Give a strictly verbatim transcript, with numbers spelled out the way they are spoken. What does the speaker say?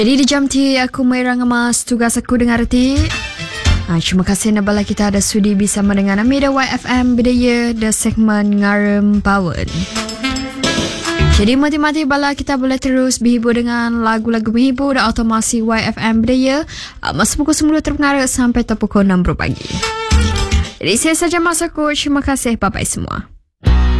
Jadi di jam ti aku merang emas tugas aku dengar ti. Ha, terima kasih nabala kita ada sudi bisa mendengar Amida Y F M Bidaya the segmen Ngarem Power. Jadi mati-mati bala kita boleh terus berhibur dengan lagu-lagu menghibur dan otomasi Y F M Bidaya masa pukul sembilan terpengaruh sampai pukul enam pagi. Jadi saya saja masaku. Terima kasih. Bye-bye semua.